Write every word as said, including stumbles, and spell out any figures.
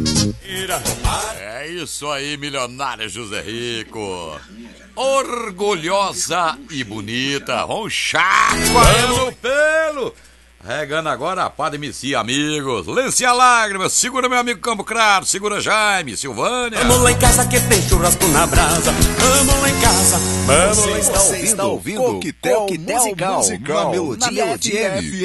É isso aí, milionária José Rico. Orgulhosa e bonita. Vamos chacoalhando o pelo. Regando agora a pá de Messia, amigos. Lance a lágrima, segura meu amigo Campo Claro, segura Jaime, Silvânia. Vamos lá em casa que tem churrasco na brasa. Vamos lá em casa. Vamos Você lá em está casa. ouvindo, está ouvindo Coquetel, Coquetel Musical, musical na Melodia F M.